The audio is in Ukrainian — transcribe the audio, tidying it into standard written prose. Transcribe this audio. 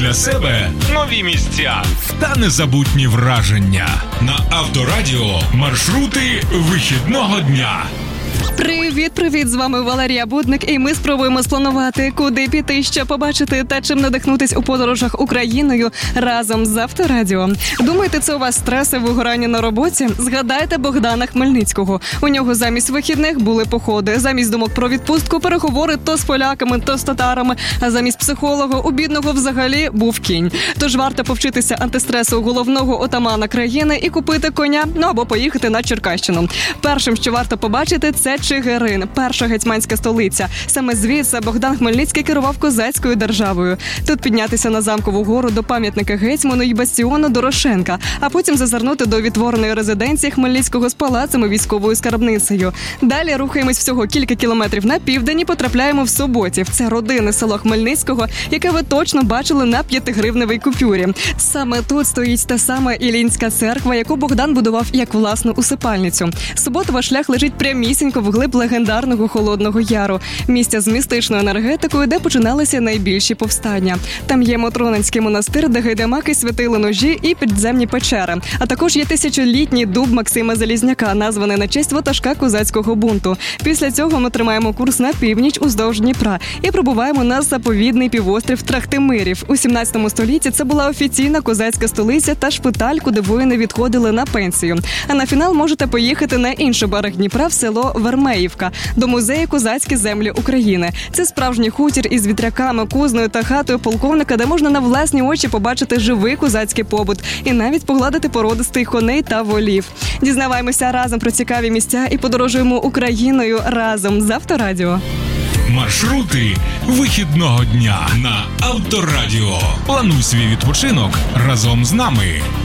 для себе нові місця та незабутні враження. На Авторадіо маршрути вихідного дня. Привіт! З вами Валерія Будник, і ми спробуємо спланувати, куди піти, що побачити та чим надихнутись у подорожах Україною разом з Авторадіо. Думаєте, це у вас стрес і вигорання на роботі? Згадайте Богдана Хмельницького. У нього замість вихідних були походи, замість думок про відпустку переговори то з поляками, то з татарами, а замість психолога у бідного взагалі був кінь. Тож варто повчитися антистресу головного отамана країни і купити коня, або поїхати на Черкащину. Першим, що варто побачити, це Чигирин, перша гетьманська столиця. Саме звідси Богдан Хмельницький керував козацькою державою. Тут піднятися на Замкову гору до пам'ятника гетьману і бастіону Дорошенка, а потім зазирнути до відтвореної резиденції Хмельницького з палацем і військовою скарбницею. Далі рухаємось всього кілька кілометрів на південь і потрапляємо в Суботів. Це родинне село Хмельницького, яке ви точно бачили на 5-гривневій купюрі. Саме тут стоїть та сама Іллінська церква, яку Богдан будував як власну усипальницю. Суботова шлях лежить прямісінько вглиб легендарного Холодного Яру, місця з містичною енергетикою, де починалися найбільші повстання. Там є Мотронинський монастир, де гайдамаки святили ножі і підземні печери. А також є тисячолітній дуб Максима Залізняка, названий на честь ватажка козацького бунту. Після цього ми тримаємо курс на північ уздовж Дніпра і прибуваємо на заповідний півострів Трахтимирів. У 17 столітті це була офіційна козацька столиця та шпиталь, куди воїни відходили на пенсію. А на фінал можете поїхати на інший берег Дніпра в село Вермеївка, до музею «Козацькі землі України». Це справжній хутір із вітряками, кузнею та хатою полковника, де можна на власні очі побачити живий козацький побут і навіть погладити породистих коней та волів. Дізнаваємося разом про цікаві місця і подорожуємо Україною разом з Авторадіо. Маршрути вихідного дня на Авторадіо. Плануй свій відпочинок разом з нами.